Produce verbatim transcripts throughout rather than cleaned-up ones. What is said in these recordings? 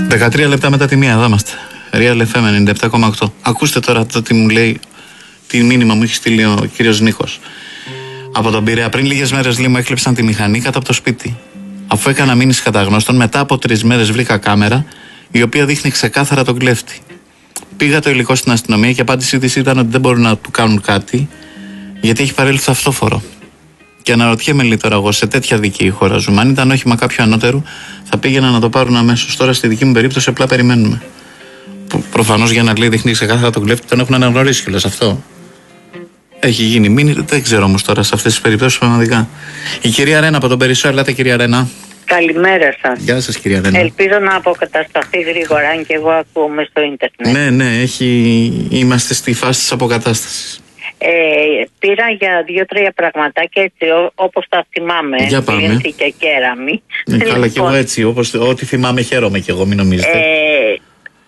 δεκατρία λεπτά μετά τη μία, εδώ είμαστε. Real εφ εμ ενενήντα επτά κόμμα οκτώ. Ακούστε τώρα το τι μου λέει, τι μήνυμα μου έχει στείλει ο κύριος Νίκος. Από τον Πειραιά, πριν λίγες μέρες λέει μου έκλεψαν τη μηχανή κάτω από το σπίτι. Αφού έκανα μήνυση κατά γνώστων, μετά από τρεις μέρες βρήκα κάμερα η οποία δείχνει ξεκάθαρα τον κλέφτη. Πήγα το υλικό στην αστυνομία και η απάντησή της ήταν ότι δεν μπορούν να του κάνουν κάτι γιατί έχει παρέλθει αυτόφορο. Και αναρωτιέμαι λίγο τώρα εγώ, σε τέτοια δική χώρα ζούμε. Αν ήταν όχημα κάποιου ανώτερου, θα πήγαινα να το πάρουν αμέσως. Τώρα στη δική μου περίπτωση απλά περιμένουμε. Προφανώς για να λέει δείχνει ξεκάθαρα τον κλέφτη, τον έχουν αναγνωρίσει κιόλας αυτό. Έχει γίνει μήνυ, δεν ξέρω όμως τώρα σε αυτές τις περιπτώσεις πραγματικά. Η κυρία Ρένα από τον Περισσό, ελάτε κυρία Ρένα. Καλημέρα σας. Γεια σας κυρία Ρένα. Ελπίζω να αποκατασταθεί γρήγορα, αν και εγώ ακούω στο ίντερνετ. Ναι, ναι, έχει... είμαστε στη φάση της αποκατάστασης. Ε, πήρα για δύο-τρία πραγματάκια έτσι ό, όπως τα θυμάμαι. Για πάμε. Και κέραμη. Ναι, καλά λοιπόν, και εγώ έτσι, όπως, ό,τι θυμάμαι χαίρομαι και εγώ, μην νομίζετε. Ε,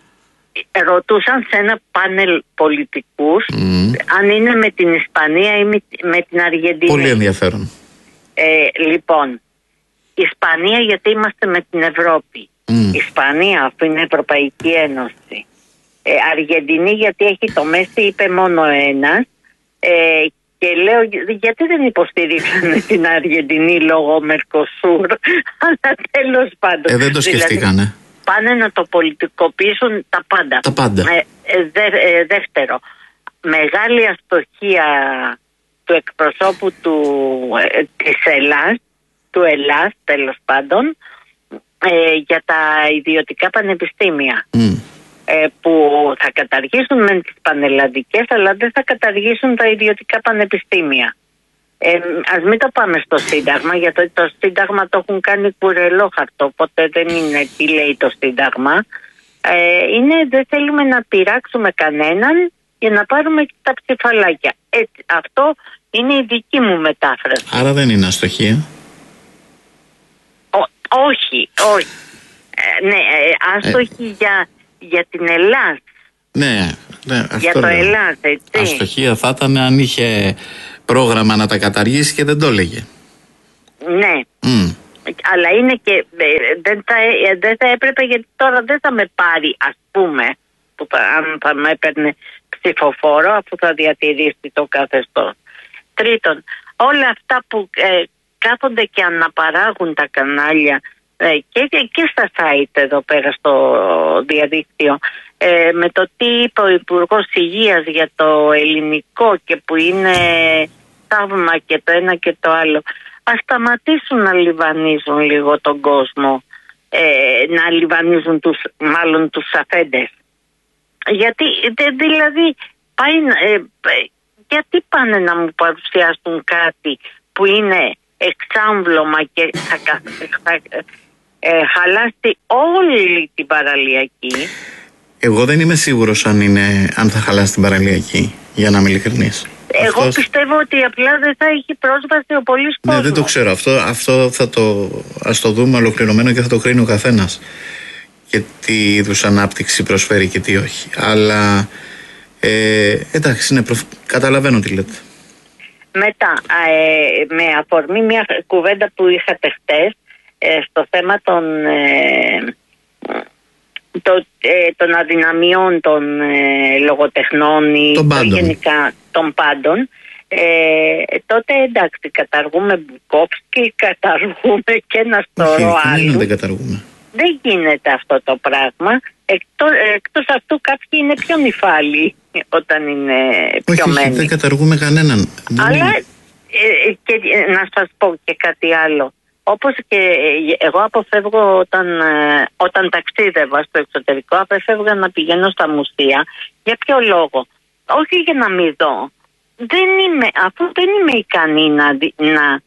ρωτούσαν σε ένα πάνελ πολιτικούς mm. αν είναι με την Ισπανία ή με, με την Αργεντινή. Πολύ ενδιαφέρον. Ε, λοιπόν, Ισπανία γιατί είμαστε με την Ευρώπη. Mm. Ισπανία αφού είναι Ευρωπαϊκή Ένωση. Ε, Αργεντινή γιατί έχει το Μέση, είπε μόνο ένας. Ε, και λέω γιατί δεν υποστηρίξανε την Αργεντινή λόγω Μερκοσούρ. Αλλά τέλος πάντων. Ε, δεν το σκεφτήκανε. Δηλαδή, πάνε να το πολιτικοποιήσουν τα πάντα. Τα πάντα. Ε, ε, δε, ε, δεύτερο, μεγάλη αστοχία του εκπροσώπου του, ε, της Ελλάς, του Ελλάς τέλος πάντων, ε, για τα ιδιωτικά πανεπιστήμια. Mm. Ε, που θα καταργήσουν με τις πανελλαδικές, αλλά δεν θα καταργήσουν τα ιδιωτικά πανεπιστήμια. Ε, ας μην το πάμε στο Σύνταγμα, γιατί το Σύνταγμα το έχουν κάνει κουρελόχαρτο, οπότε δεν είναι τι λέει το Σύνταγμα. Ε, είναι δεν θέλουμε να πειράξουμε κανέναν για να πάρουμε και τα ψηφαλάκια. Έτσι, αυτό είναι η δική μου μετάφραση. Άρα δεν είναι αστοχία. Ό, όχι, όχι. Ε, ναι, ε, άστοχη ε. για, για την Ελλάδα. Ναι, ναι, αυτό για το Ελλάδα, έτσι. Αστοχία θα ήταν αν είχε πρόγραμμα να τα καταργήσει και δεν το έλεγε. Ναι. Mm. Αλλά είναι και δεν θα, δεν θα έπρεπε, γιατί τώρα δεν θα με πάρει, ας πούμε, που θα, αν θα με έπαιρνε ψηφοφόρο αφού θα διατηρήσει το καθεστώς. Τρίτον, όλα αυτά που ε, κάθονται και αναπαράγουν τα κανάλια ε, και, και στα site εδώ πέρα στο διαδίκτυο, ε, με το τι είπε ο Υπουργός Υγείας για το ελληνικό και που είναι θαύμα και το ένα και το άλλο, ας σταματήσουν να λιβανίζουν λίγο τον κόσμο, ε, να λιβανίζουν τους, μάλλον τους αφέντες. Γιατί δηλαδή πάει, ε, γιατί πάνε να μου παρουσιάσουν κάτι που είναι εξάμβλωμα και θα, θα ε, χαλάσει όλη την παραλιακή. Εγώ δεν είμαι σίγουρος αν, είναι, αν θα χαλάσει την παραλιακή, για να είμαι ειλικρινής. Εγώ Αυτός... πιστεύω ότι απλά δεν θα έχει πρόσβαση ο πολύς κόσμος. Ναι, δεν το ξέρω. Αυτό, αυτό θα το, ας το δούμε ολοκληρωμένο και θα το κρίνει ο καθένας. Και τι είδους ανάπτυξη προσφέρει και τι όχι. Αλλά ε, εντάξει, ναι, προφ... καταλαβαίνω τι λέτε. Μετά, ε, με αφορμή μια κουβέντα που είχατε χτες ε, στο θέμα των, ε, το, ε, των αδυναμιών των ε, λογοτεχνών ή των γενικά των πάντων, ε, τότε εντάξει, καταργούμε Μπουκόφσκι, καταργούμε και ένα σωρό άλλους. Δεν καταργούμε. Δεν γίνεται αυτό το πράγμα. Εκτός, εκτός αυτού κάποιοι είναι πιο νυφάλιοι όταν είναι πιωμένοι. Όχι, δεν καταργούμε κανέναν. Αλλά ε, και, να σας πω και κάτι άλλο. Όπως και εγώ αποφεύγω όταν, ε, όταν ταξίδευα στο εξωτερικό, αποφεύγα να πηγαίνω στα μουσεία. Για ποιο λόγο? Όχι για να μην δω. Δεν είμαι, αφού δεν είμαι ικανή να, να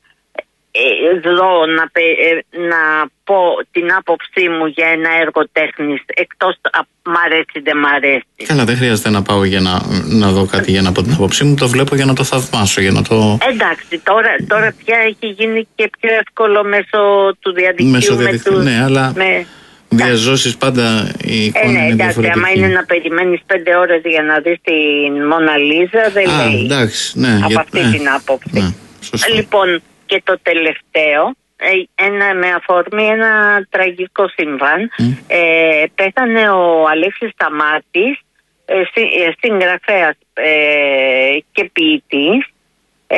δω, να, να πω την άποψή μου για ένα έργο τέχνης, εκτός μ' αρέσει δεν μ' αρέσει. Καλά, δεν χρειάζεται να πάω για να, να δω κάτι για να πω την άποψή μου, το βλέπω για να το θαυμάσω, για να το... Εντάξει, τώρα, τώρα πια έχει γίνει και πιο εύκολο μέσω του διαδικτύου. Μέσω διαδικτύου, με ναι, αλλά με... διαζώσεις πάντα η εικόνα. Ε, ναι, είναι εντάξει, άμα είναι να περιμένεις πέντε ώρες για να δεις την Μόνα Λίζα, δεν Α, λέει εντάξει, ναι, από για... αυτή ε, την άποψη. Ναι, σωστό. Λοιπόν, και το τελευταίο, ένα, με αφορμή ένα τραγικό συμβάν. Mm. Ε, πέθανε ο Αλέξης Σταμάτης, ε, συγγραφέας ε, και ποιητής. Ε,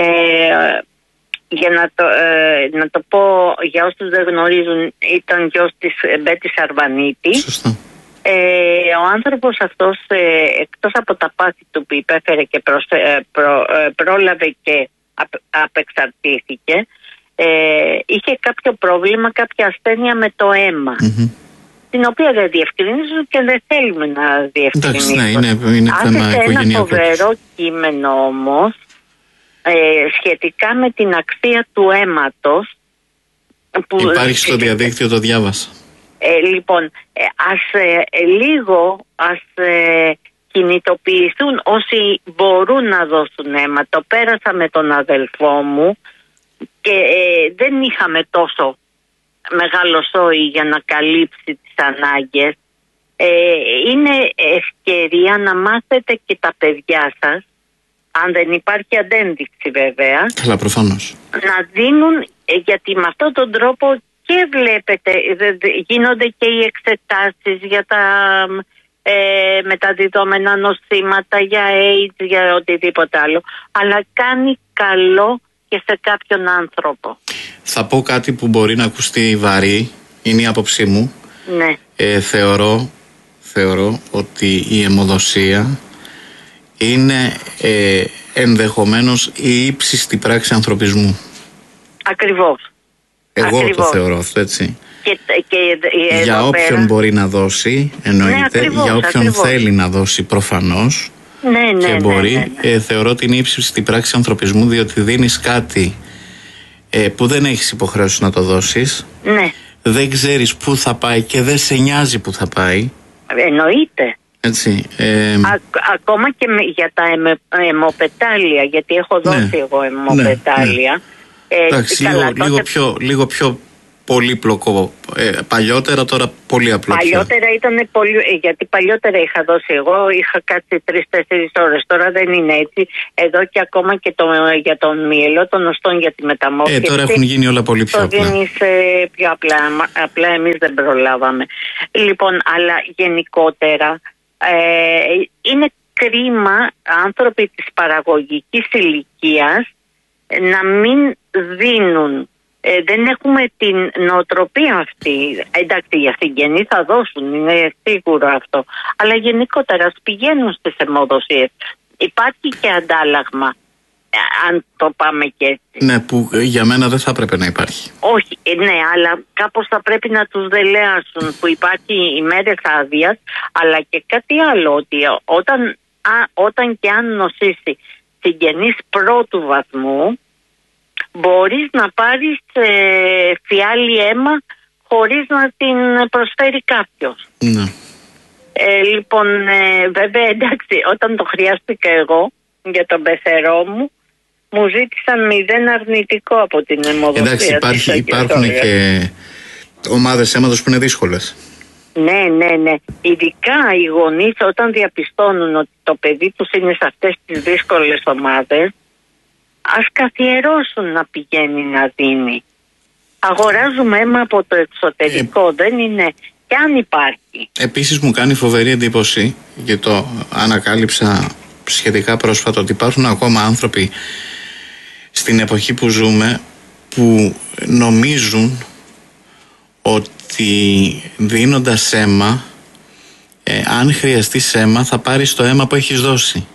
για να το, ε, να το πω για όσους δεν γνωρίζουν, ήταν γιος της Μπέτης Αρβανίτη. Σωστά. Ε, ο άνθρωπος αυτός, ε, εκτός από τα πάθη του που υπέφερε και προς, ε, προ, ε, πρόλαβε και απ, απεξαρτήθηκε, ε, είχε κάποιο πρόβλημα, κάποια ασθένεια με το αίμα, mm-hmm. την οποία δεν διευκρινίζουν και δεν θέλουμε να διευκρινίσουμε. Εντάξει, ναι, είναι, είναι θέμα οικογενειακό. Ένα φοβερό κείμενο όμως ε, σχετικά με την αξία του αίματος που υπάρχει στο διαδίκτυο, το διάβασα. Ε, λοιπόν, ε, ας ε, λίγο ας ε, κινητοποιηθούν όσοι μπορούν να δώσουν αίμα. Το πέρασα με τον αδελφό μου και ε, δεν είχαμε τόσο μεγάλο σόι για να καλύψει τις ανάγκες. Ε, είναι ευκαιρία να μάθετε και τα παιδιά σας, αν δεν υπάρχει αντένδειξη βέβαια. Καλά, προφανώς. Να δίνουν, ε, γιατί με αυτόν τον τρόπο και βλέπετε, γίνονται και οι εξετάσεις για τα ε, μεταδιδόμενα νοσήματα, για AIDS, για οτιδήποτε άλλο. Αλλά κάνει καλό και σε κάποιον άνθρωπο. Θα πω κάτι που μπορεί να ακουστεί βαρύ, είναι η άποψή μου. Ναι. Ε, θεωρώ, θεωρώ ότι η αιμοδοσία είναι ε, ενδεχομένως η ύψιστη πράξη ανθρωπισμού. Ακριβώς. Εγώ ακριβώς. το θεωρώ αυτό, έτσι. Και, και, για όποιον πέρα... μπορεί να δώσει, εννοείται, ναι, ακριβώς, για όποιον ακριβώς. θέλει να δώσει προφανώς, ναι, ναι, και μπορεί, ναι, ναι, ναι. Ε, θεωρώ την ύψιστη πράξη ανθρωπισμού, διότι δίνεις κάτι ε, που δεν έχεις υποχρέωση να το δώσεις, ναι. δεν ξέρεις πού θα πάει και δεν σε νοιάζει πού θα πάει. Εννοείται. Έτσι, ε, Α, ακόμα και με, για τα εμε, αιμοπετάλια, γιατί έχω δώσει ναι, εγώ αιμοπετάλια. Ναι, ναι. Ε, Εντάξει, καλά, λίγο, τότε... λίγο, πιο, λίγο πιο πολύπλοκο. Ε, παλιότερα, τώρα πολύ απλό. Παλιότερα ήταν πολύ, γιατί παλιότερα είχα δώσει εγώ, είχα κάτσει τρεις-τέσσερις ώρες. Τώρα δεν είναι έτσι. Εδώ και ακόμα και το, για τον μυελό των οστών για τη μεταμόρφωση. Ε, τώρα έχουν γίνει όλα πολύ πιο το απλά. Το δίνεις ε, πιο απλά. Απλά εμείς δεν προλάβαμε. Λοιπόν, αλλά γενικότερα ε, είναι κρίμα άνθρωποι της παραγωγικής ηλικίας να μην δίνουν. Ε, δεν έχουμε την νοοτροπία αυτή. Εντάξει, οι ασθενείς θα δώσουν, είναι σίγουρο αυτό. Αλλά γενικότερα ας πηγαίνουν στις αιμοδοσίες. Υπάρχει και αντάλλαγμα, αν το πάμε και έτσι. Ναι, που για μένα δεν θα έπρεπε να υπάρχει. Όχι, ναι, αλλά κάπως θα πρέπει να τους δελεάσουν, που υπάρχει ημέρες άδειας, αλλά και κάτι άλλο, ότι όταν, α, όταν και αν νοσήσει συγγενής πρώτου βαθμού, μπορείς να πάρεις ε, φιάλη αίμα χωρίς να την προσφέρει κάποιος. Ναι. Ε, λοιπόν, ε, βέβαια, εντάξει, όταν το χρειάστηκα εγώ για τον πεθερό μου, μου ζήτησαν μηδέν αρνητικό από την αιμοδοσία. Εντάξει, υπάρχει, υπάρχουν και, και ομάδες αίματος που είναι δύσκολες. Ναι, ναι, ναι. Ειδικά οι γονείς όταν διαπιστώνουν ότι το παιδί τους είναι σε αυτές τις δύσκολες ομάδες, ας καθιερώσουν να πηγαίνει να δίνει. Αγοράζουμε αίμα από το εξωτερικό, ε, δεν είναι, και αν υπάρχει. Επίσης μου κάνει φοβερή εντύπωση, και το ανακάλυψα σχετικά πρόσφατα, ότι υπάρχουν ακόμα άνθρωποι στην εποχή που ζούμε που νομίζουν ότι δίνοντας αίμα, ε, αν χρειαστείς αίμα θα πάρεις το αίμα που έχεις δώσει.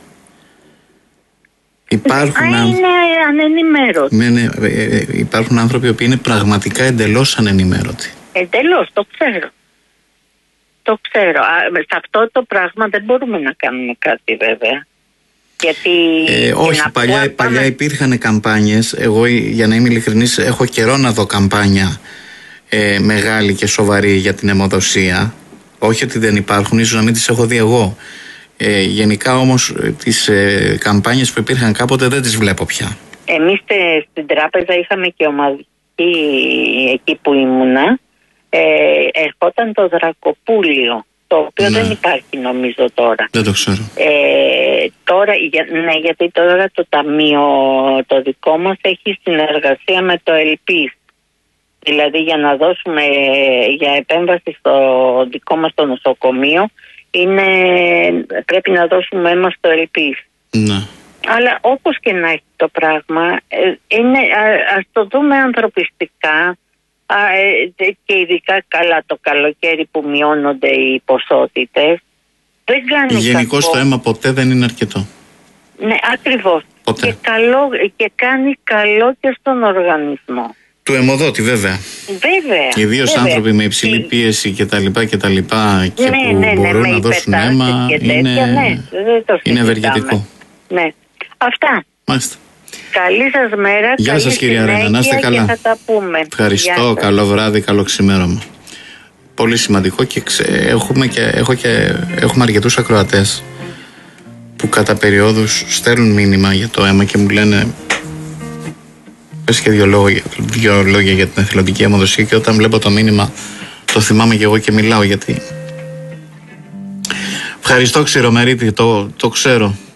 Υπάρχουν, Α, άνθρω... είναι ανενημέρωτοι. Ναι, ναι, ε, ε, υπάρχουν άνθρωποι που είναι πραγματικά εντελώς ανενημέρωτοι. Εντελώς, το ξέρω. Το ξέρω. Α, σε αυτό το πράγμα δεν μπορούμε να κάνουμε κάτι βέβαια. Γιατί ε, όχι, παλιά, πάμε... παλιά υπήρχαν καμπάνιες. Εγώ, για να είμαι ειλικρινής, έχω καιρό να δω καμπάνια ε, μεγάλη και σοβαρή για την αιμοδοσία. Όχι ότι δεν υπάρχουν, ίσως να μην τις έχω δει εγώ. Ε, γενικά όμως τις ε, καμπάνιες που υπήρχαν κάποτε δεν τις βλέπω πια. Εμείς τε, στην τράπεζα είχαμε και ομαδική εκεί που ήμουνα. Ε, ερχόταν το Δρακοπούλιο, το οποίο ναι. δεν υπάρχει νομίζω τώρα. Δεν το ξέρω. Ε, τώρα, για, ναι, γιατί τώρα το ταμείο το δικό μας έχει συνεργασία με το Ελπίς. Δηλαδή για να δώσουμε για επέμβαση στο δικό μας το νοσοκομείο είναι, πρέπει να δώσουμε αίμα στο ελπίς. Ναι. Αλλά όπως και να έχει το πράγμα, είναι, α, ας το δούμε ανθρωπιστικά, α, και ειδικά καλά το καλοκαίρι που μειώνονται οι ποσότητες. Δεν κάνει γενικώς κακό. το αίμα ποτέ δεν είναι αρκετό. Ναι, ακριβώς. Ποτέ. Και, καλό, και κάνει καλό και στον οργανισμό. Του αιμοδότη βέβαια. Βέβαια. Ιδίως άνθρωποι με υψηλή πίεση και τα λοιπά και τα λοιπά και ναι, που ναι, μπορούν ναι, να δώσουν αίμα τέτοια, είναι, ναι, είναι ευεργετικό. Ναι. Αυτά. Μάλιστα. Καλή σας μέρα. Γεια σας κυρία Ρένα, να είστε καλά. Θα τα πούμε. Ευχαριστώ, καλό βράδυ, καλό ξημέρωμα. Πολύ σημαντικό και, ξε... έχουμε, και... Έχω και... έχουμε αρκετούς ακροατές που κατά περιόδους στέλνουν μήνυμα για το αίμα και μου λένε πες και δύο λόγια, δύο λόγια για την εθελοντική αιμοδοσία, και όταν βλέπω το μήνυμα το θυμάμαι και εγώ και μιλάω, γιατί ευχαριστώ Ξηρομερίτη, το, το ξέρω.